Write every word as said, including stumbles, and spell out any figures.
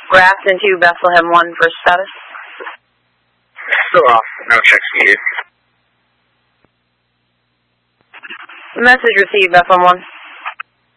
Grafton two, Bethlehem one for status. Still off. No checks needed. Message received, Bethlehem one.